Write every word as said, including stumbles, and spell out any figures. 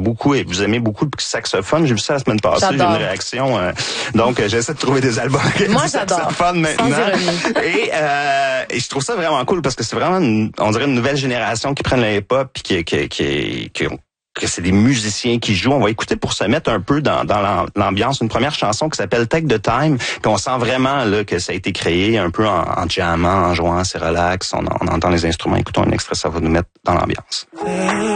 beaucoup, et vous aimez beaucoup le saxophone. J'ai vu ça la semaine passée, J'adore. j'ai une réaction. Euh, donc, euh, j'essaie de trouver des albums avec Moi, du j'adore. saxophone maintenant. Sans ironie. Et, euh, et je trouve ça vraiment cool parce que c'est vraiment, une, on dirait une nouvelle génération qui prennent le hip-hop puis qui, qui, qui, qui, que c'est des musiciens qui jouent. On va écouter pour se mettre un peu dans, dans l'ambiance une première chanson qui s'appelle Take the Time. Puis on sent vraiment là que ça a été créé un peu en, en jammant, en jouant, c'est relax. On, on entend les instruments. Écoutons un extrait, ça va nous mettre dans l'ambiance.